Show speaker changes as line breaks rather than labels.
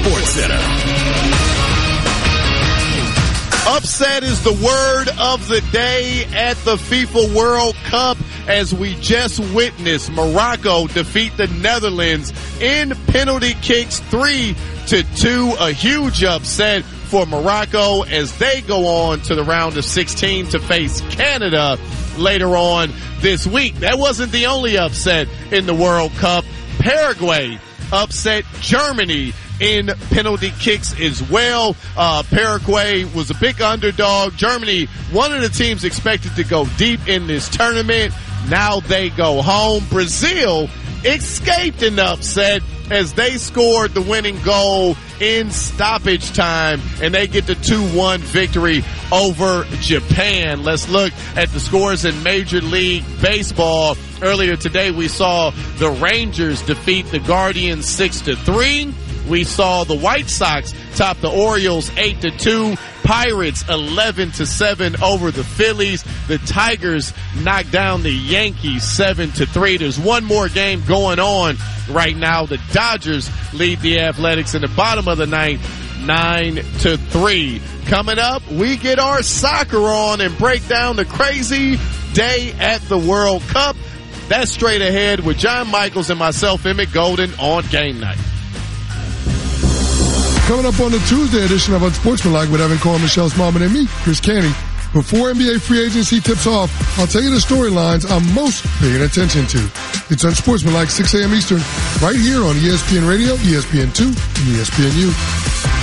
SportsCenter.
Upset is the word of the day at the FIFA World Cup as we just witnessed Morocco defeat the Netherlands in penalty kicks 3-2. A huge upset for Morocco as they go on to the round of 16 to face Canada later on this week. That wasn't the only upset in the World Cup. Paraguay upset Germany in penalty kicks as well. Paraguay was a big underdog. Germany, one of the teams expected to go deep in this tournament. Now they go home. Brazil escaped an upset as they scored the winning goal in stoppage time, and they get the 2-1 victory over Japan. Let's look at the scores in Major League Baseball. Earlier today, we saw the Rangers defeat the Guardians 6-3. We saw the White Sox top the Orioles 8-2. Pirates 11-7 over the Phillies. The Tigers knocked down the Yankees 7-3. There's one more game going on right now. The Dodgers lead the Athletics in the bottom of the ninth 9-3. Coming up, we get our soccer on and break down the crazy day at the World Cup. That's straight ahead with John Michaels and myself, Emmett Golden, on Game Night.
Coming up on the Tuesday edition of Unsportsmanlike with Evan Cohen, Michelle Smallman, and me, Chris Canty. Before NBA free agency tips off, I'll tell you the storylines I'm most paying attention to. It's Unsportsmanlike, 6 a.m. Eastern, right here on ESPN Radio, ESPN2, and ESPNU.